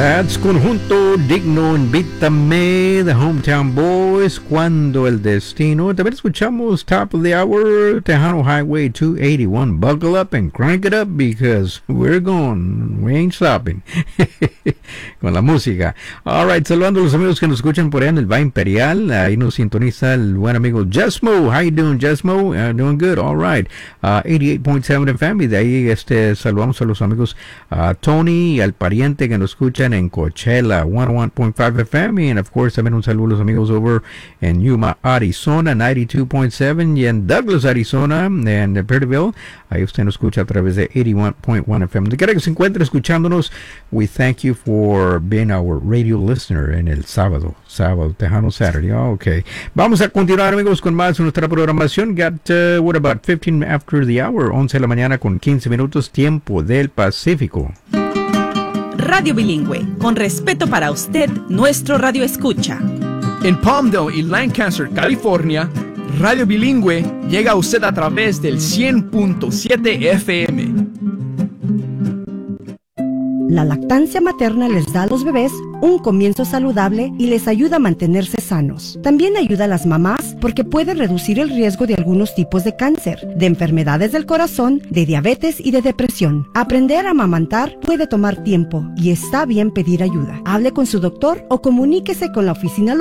That's Conjunto Digno, Invítame, The Hometown Boys, Cuando el Destino. También escuchamos Top of the Hour, Tejano Highway 281. Buckle up and crank it up because we're going, we ain't stopping. Con la música. Alright, saludando a los amigos que nos escuchan por allá en el Valle Imperial. Ahí nos sintoniza el buen amigo Jesmo. How you doing, Jesmo? Doing good, alright. 88.7 FM. Y de ahí saludamos a los amigos Tony y al pariente que nos escuchan en Coachella 101.5 FM, and of course también un saludo a los amigos over en Yuma, Arizona 92.7 y en Douglas, Arizona, en Perryville. Ahí usted nos escucha a través de 81.1 FM. Donde quiera que se encuentre escuchándonos, we thank you for being our radio listener en el sábado Tejano Saturday. Okay. Vamos a continuar, amigos, con más de nuestra programación. Got what about 15 after the hour, 11 de la mañana con 15 minutos, tiempo del Pacífico. Radio Bilingüe, con respeto para usted, nuestro radio escucha. En Palmdale y Lancaster, California, Radio Bilingüe llega a usted a través del 100.7 FM. La lactancia materna les da a los bebés un comienzo saludable y les ayuda a mantenerse sanos. También ayuda a las mamás porque puede reducir el riesgo de algunos tipos de cáncer, de enfermedades del corazón, de diabetes y de depresión. Aprender a amamantar puede tomar tiempo y está bien pedir ayuda. Hable con su doctor o comuníquese con la oficina local